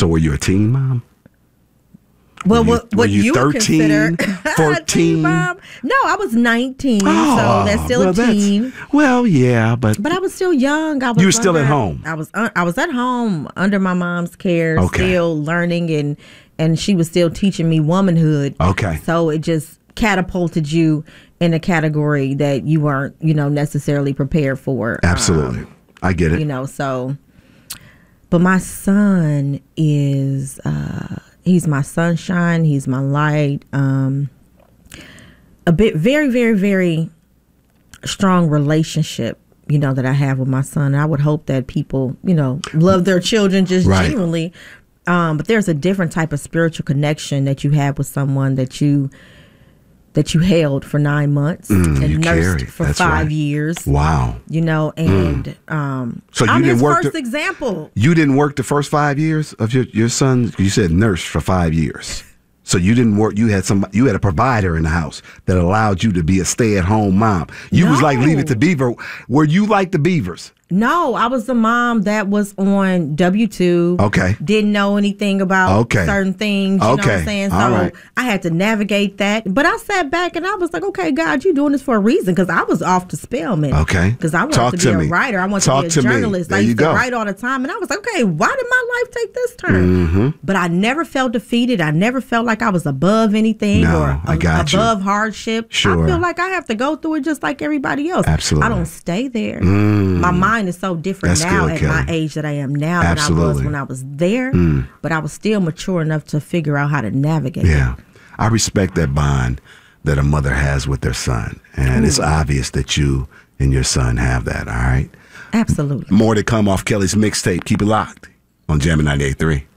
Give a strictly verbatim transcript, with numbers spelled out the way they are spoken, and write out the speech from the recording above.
So were you a teen mom? Well, were you, what, what were you, you thirteen, consider fourteen? mom? No, I was nineteen, oh, so that's still well, a teen. That's, well, yeah, but but I was still young. I was you were still under, at home. I was uh, I was at home under my mom's care, okay. still learning, and and she was still teaching me womanhood. Okay, so it just catapulted you in a category that you weren't, you know, necessarily prepared for. Absolutely, um, I get it. You know, so. But my son is. Uh, He's my sunshine. He's my light. Um, a bit, very, very, very strong relationship, you know, that I have with my son. I would hope that people, you know, love their children just right. genuinely. Um, but there's a different type of spiritual connection that you have with someone that you that you held for nine months mm, and nursed carried. for That's five right. years. Wow. You know, and mm. um, so you I'm didn't his work first the, example. You didn't work the first five years of your, your son? You said nurse for five years. So you didn't work. You had some. You had a provider in the house that allowed you to be a stay-at-home mom. You no. was like Leave It to Beaver. Were you like the Beavers? No, I was the mom that was on W two. Okay. Didn't know anything about okay. certain things. You okay. know what I'm saying? So All right. I had to navigate that. But I sat back and I was like, okay, God, you're doing this for a reason. Because I was off to Spelman. Okay. Because I wanted Talk to be to a me. writer. I wanted Talk to be a to journalist. Me. I there used you to go. write all the time. And I was like, okay, why did my life take this turn? Mm-hmm. But I never felt defeated. I never felt like I was above anything no, or I got above you. hardship. Sure. I feel like I have to go through it just like everybody else. Absolutely. I don't stay there. Mm. My mind is so different That's now good, at Kelly. my age that I am now Absolutely. than I was when I was there. Mm. But I was still mature enough to figure out how to navigate. Yeah. I respect that bond that a mother has with their son. And Ooh. It's obvious that you and your son have that, all right? Absolutely. More to come off Kelly's mixtape. Keep it locked on Jammin' ninety-eight point three.